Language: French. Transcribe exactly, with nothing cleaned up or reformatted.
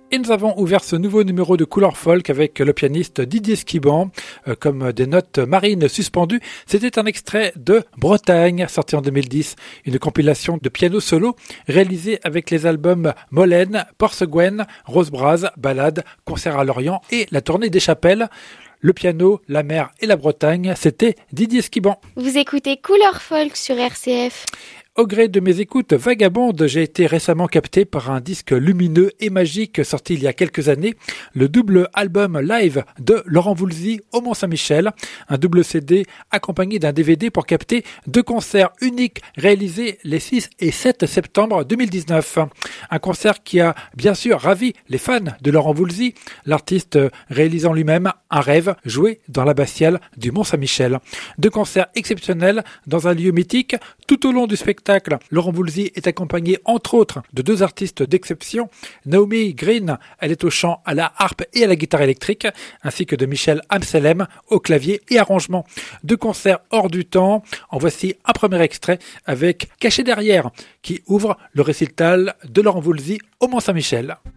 Et nous avons ouvert ce nouveau numéro de Couleur Folk avec le pianiste Didier Skiban, euh, comme des notes marines suspendues. C'était un extrait de Bretagne, sorti en deux mille dix, une compilation de piano solo réalisée avec les albums Molène, Porceguen, Rose Braz, Ballade, Concert à Lorient et la tournée des Chapelles. Le piano, la mer et la Bretagne, c'était Didier Skiban. Vous écoutez Couleur Folk sur R C F. Au gré de mes écoutes vagabondes, j'ai été récemment capté par un disque lumineux et magique sorti il y a quelques années, le double album live de Laurent Voulzy au Mont-Saint-Michel, un double C D accompagné d'un D V D pour capter deux concerts uniques réalisés les six et sept septembre deux mille dix-neuf. Un concert qui a bien sûr ravi les fans de Laurent Voulzy, l'artiste réalisant lui-même un rêve joué dans l'abbatiale du Mont-Saint-Michel. Deux concerts exceptionnels dans un lieu mythique. Tout au long du spectacle, Laurent Voulzy est accompagné entre autres de deux artistes d'exception. Naomi Green, elle est au chant, à la harpe et à la guitare électrique, ainsi que de Michel Amselem au clavier et arrangement. Deux concerts hors du temps. En voici un premier extrait avec Caché derrière, qui ouvre le récital de Laurent Voulzy au Mont-Saint-Michel.